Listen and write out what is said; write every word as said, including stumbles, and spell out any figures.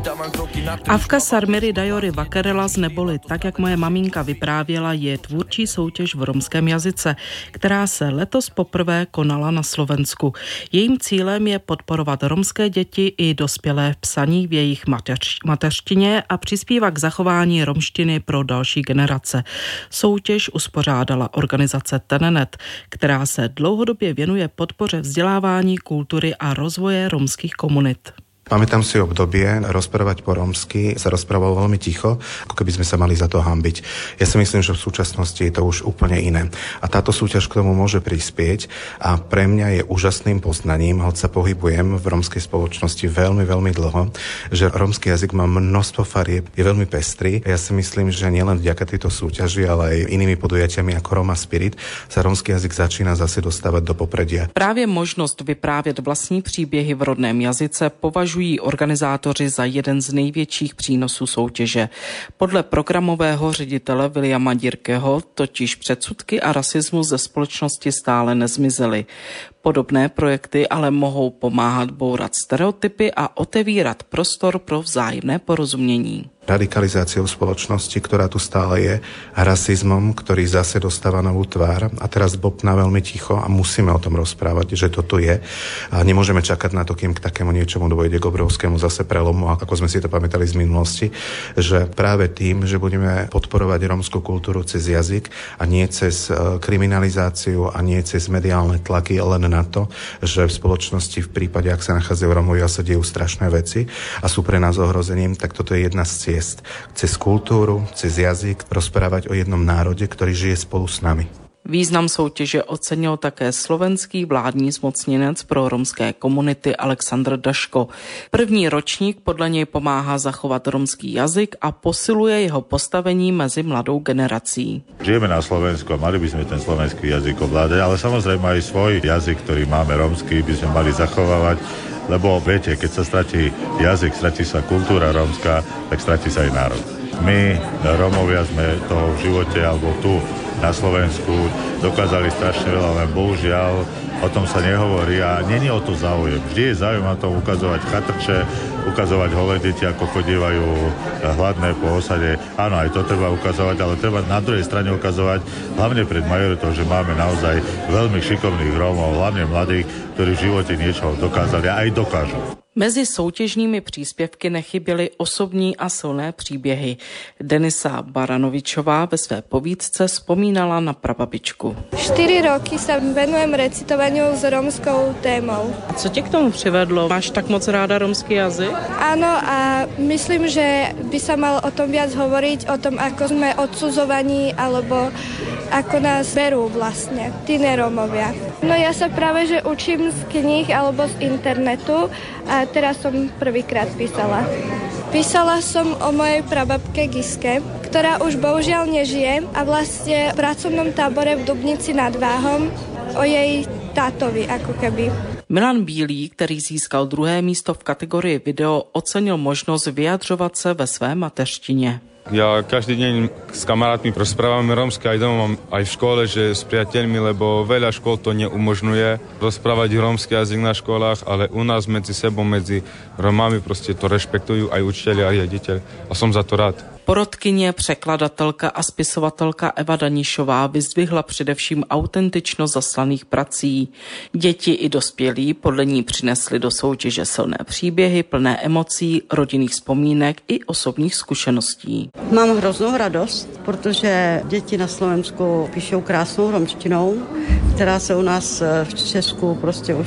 Avka Sarmiry Dajory Vakerelas, neboli Tak, jak moje maminka vyprávěla, je tvůrčí soutěž v romském jazyce, která se letos poprvé konala na Slovensku. Jejím cílem je podporovat romské děti i dospělé v psaní v jejich mateř, mateřštině a přispívat k zachování romštiny pro další generace. Soutěž uspořádala organizace Tenenet, která se dlouhodobě věnuje podpoře vzdělávání, kultury a rozvoje romských komunit. Pamätám si obdobie, rozprávať po rómsky sa rozprávalo veľmi ticho, ako keby sme sa mali za to hanbiť. Ja si myslím, že v súčasnosti je to už úplne iné. A táto súťaž k tomu môže prispieť a pre mňa je úžasným poznaním, hoď sa pohybujem v rómskej spoločnosti veľmi, veľmi dlho, že rómsky jazyk má množstvo farieb, je veľmi pestrý. Ja si myslím, že nielen vďaka tejto súťaži, ale aj inými podujatiami ako Roma Spirit sa rómsky jazyk začína zase dostávať do popredia. Právě možnost vyprávět vlastní příběhy v rodném jazyce považují organizátoři za jeden z největších přínosů soutěže. Podle programového ředitele Williama Dirkeho totiž předsudky a rasismus ze společnosti stále nezmizely. Podobné projekty ale mohou pomáhat bourat stereotypy a otevírat prostor pro vzájemné porozumění. Radikalizáciou spoločnosti, ktorá tu stále je, rasizmom, ktorý zase dostáva novú tvár a teraz bobná veľmi ticho a musíme o tom rozprávať, že toto je a nemôžeme čakať na to, kým k takému niečomu dôjde, k obrovskému zase prelomu, ako sme si to pamätali z minulosti, že práve tým, že budeme podporovať rómsku kultúru cez jazyk a nie cez kriminalizáciu a nie cez mediálne tlaky, len na to, že v spoločnosti v prípade, ak sa nachádzajú Rómovia, sa dejú strašné veci a sú pre nás ohrozením, tak toto je jedna z ciest. Cez kultúru, cez jazyk rozprávať o jednom národe, ktorý žije spolu s nami. Význam soutěže ocenil také slovenský vládní zmocněnec pro romské komunity Alexandr Daško. První ročník podle něj pomáhá zachovat romský jazyk a posiluje jeho postavení mezi mladou generací. Žijeme na Slovensku a mali by sme ten slovenský jazyk ovládať, ale samozrejme aj svoj jazyk, ktorý máme romský, by sme mali zachovávať. Lebo viete, keď sa stratí jazyk, stratí sa kultúra rómska, tak stratí sa aj národ. My, Rómovia, sme toho v živote alebo tu na Slovensku dokázali strašne veľa, len bohužiaľ o tom sa nehovorí a není o to záujem. Vždy je záujem na to ukazovať chatrče, ukazovať holé deti, ako chodívajú hladné po osade. Áno, aj to treba ukazovať, ale treba na druhej strane ukazovať, hlavne pred majoritou, že máme naozaj veľmi šikovných Rómov, hlavne mladých, ktorí v živote niečo dokázali a aj dokážu. Mezi soutěžními příspěvky nechyběly osobní a silné příběhy. Denisa Baranovičová ve své povídce vzpomínala na prababičku. Štyri roky sa venujem recitovaniu s romskou témou. A co tě k tomu přivedlo? Máš tak moc ráda romský jazyk? Áno, a myslím, že by sa mal o tom viac hovoriť, o tom, ako sme odsudzovaní, alebo ako nás berú vlastne, tí nerómovia. No ja sa práve, že učím z kníh alebo z internetu a teraz som prvýkrát písala. Písala som o mojej prababke Giske, ktorá už bohužiaľ nežije a vlastne v pracovnom tábore v Dubnici nad Váhom o jej tátovi, ako keby. Milan Bílý, který získal druhé místo v kategorii video, ocenil možnost vyjadřovat se ve své mateřštině. Ja každý deň s kamarátmi rozprávame rómske aj doma, aj v škole, že s priateľmi, lebo veľa škôl to neumožňuje rozprávať rómsky jazyk na školách, ale u nás medzi sebou, medzi Romami proste to rešpektujú aj učiteľi, aj riaditeľ a som za to rád. Porodkyně, překladatelka a spisovatelka Eva Danišová vyzdvihla především autentičnost zaslaných prací. Děti i dospělí podle ní přinesli do soutěže silné příběhy, plné emocí, rodinných vzpomínek i osobních zkušeností. Mám hroznou radost, protože děti na Slovensku píšou krásnou romštinou, která se u nás v Česku prostě už